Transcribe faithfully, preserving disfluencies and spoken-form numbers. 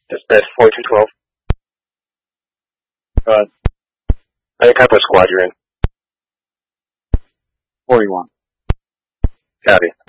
Dispatch forty-two twelve. Go ahead. Any type of squad you're in? forty-one. Copy.